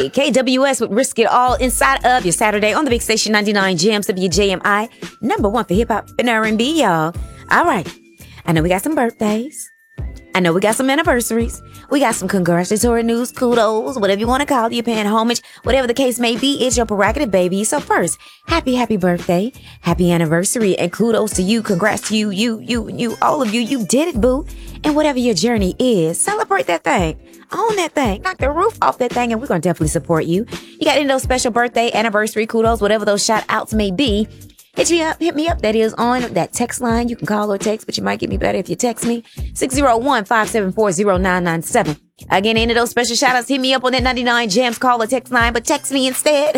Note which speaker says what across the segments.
Speaker 1: Hey, KWS would risk it all inside of your Saturday on the big station 99 Gems WJMI, number one for hip hop and R&B, y'all. All right. I know we got some birthdays. I know we got some anniversaries. We got some congratulatory news, kudos, whatever you want to call it. You're paying homage, whatever the case may be. It's your prerogative, baby. So first, happy birthday, happy anniversary, and kudos to you. Congrats to you, all of you. You did it, boo. And whatever your journey is, celebrate that thing. Own that thing. Knock the roof off that thing, and we're going to definitely support you. You got any of those special birthday, anniversary, kudos, whatever those shout outs may be. Hit me up. That is on that text line. You can call or text, but you might get me better if you text me. 601-574-0997. Again, any of those special shout outs, hit me up on that 99 Gems call or text line, but text me instead.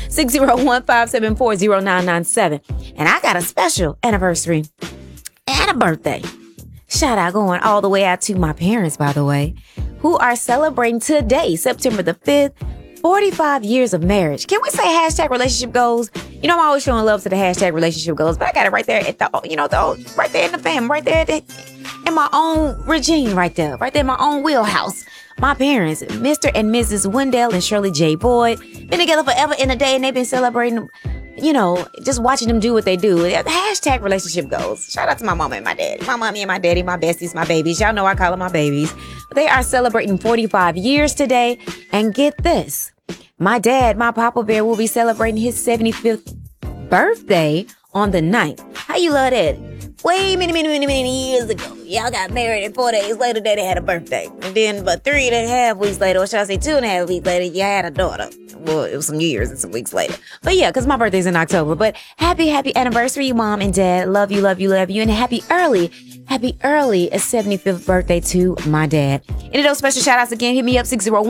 Speaker 1: 601-574-0997. And I got a special anniversary and a birthday shout out going all the way out to my parents, by the way, who are celebrating today, September the 5th, 45 years of marriage. Can we say hashtag relationship goals? You know, I'm always showing love to the hashtag relationship goals, but I got it right there at the, right there in the family, right there in my own regime, right there in my own wheelhouse. My parents, Mr. and Mrs. Wendell and Shirley J. Boyd, been together forever in a day, and they've been celebrating, just watching them do what they do. Hashtag relationship goals. Shout out to my mama and my daddy. My mommy and my daddy, my besties, my babies. Y'all know I call them my babies. They are celebrating 45 years today. And get this. My dad, my Papa Bear, will be celebrating his 75th birthday on the 9th. How you love that? Way many years ago, y'all got married, and 4 days later, Daddy had a birthday. And then about 3.5 weeks later, or should I say 2.5 weeks later, you had a daughter. Well, it was some years and some weeks later. But yeah, because my birthday's in October. But happy anniversary, Mom and Dad. Love you. And happy early 75th birthday to my dad. Any of those special shout outs again, hit me up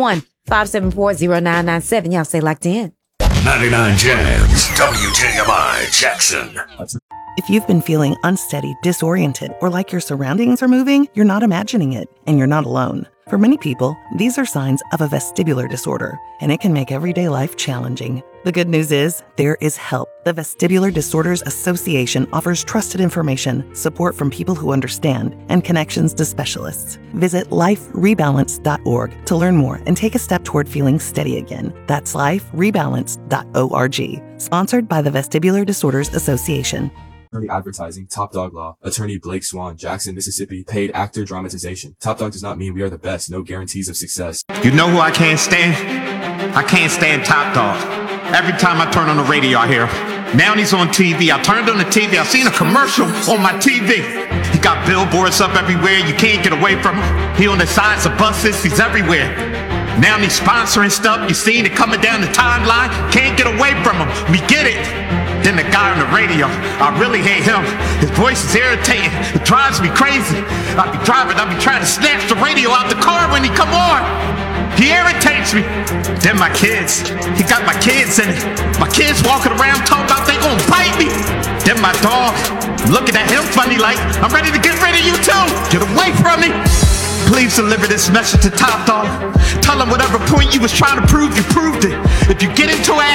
Speaker 1: 601-574-0997. Y'all stay locked in.
Speaker 2: 99 Gems, WJMI, Jackson.
Speaker 3: If you've been feeling unsteady, disoriented, or like your surroundings are moving, you're not imagining it, and you're not alone. For many people, these are signs of a vestibular disorder, and it can make everyday life challenging. The good news is, there is help. The Vestibular Disorders Association offers trusted information, support from people who understand, and connections to specialists. Visit liferebalance.org to learn more and take a step toward feeling steady again. That's liferebalance.org. Sponsored by the Vestibular Disorders Association.
Speaker 4: Advertising, Top Dog Law, attorney Blake Swan, Jackson, Mississippi, paid actor dramatization. Top Dog does not mean we are the best, no guarantees of success.
Speaker 5: You know who I can't stand? I can't stand Top Dog. Every time I turn on the radio, I hear, now he's on TV. I turned on the TV, I seen a commercial on my TV. He got billboards up everywhere, you can't get away from him. He on the sides of buses, he's everywhere. Now he's sponsoring stuff, you seen it coming down the timeline, can't get away from him. We get it. Then the guy on the radio, I really hate him. His voice is irritating, it drives me crazy. I be driving, I be trying to snatch the radio out the car when he come on. He irritates me. Then my kids, he got my kids in it. My kids walking around talking about they gonna bite me. Then my dog, looking at him funny like, I'm ready to get rid of you too. Get away from me. Please deliver this message to Top Dog. Tell him whatever point you was trying to prove, you proved it. If you get into an